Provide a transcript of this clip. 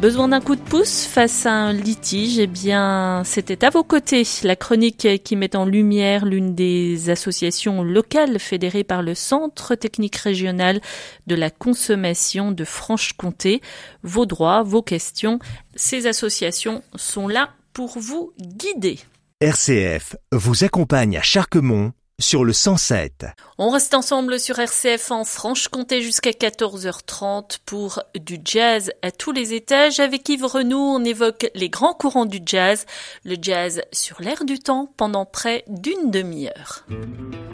Besoin d'un coup de pouce face à un litige? Eh bien, c'était à vos côtés. La chronique qui met en lumière l'une des associations locales fédérées par le Centre technique régional de la consommation de Franche-Comté. Vos droits, vos questions, ces associations sont là pour vous guider. RCF vous accompagne à Charquemont sur le 107. On reste ensemble sur RCF en Franche-Comté jusqu'à 14h30 pour du jazz à tous les étages. Avec Yves Renoux, on évoque les grands courants du jazz, le jazz sur l'air du temps pendant près d'une demi-heure.